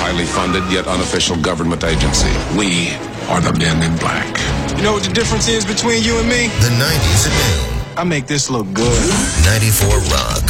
highly funded yet unofficial government agency. We are the Men in Black. You know what the difference is between you and me? The 90s at noon. I make this look good. 94 Rock.